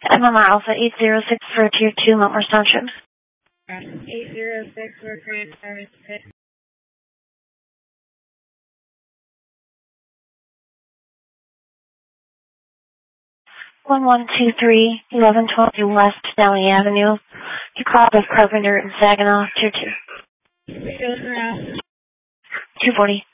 MMR Alpha 806 for Tier 2, Mount Morris Township. 806 for transfer. 1123 1120 West Downey Avenue. You called of Carpenter and Saginaw, Tier 2. 240.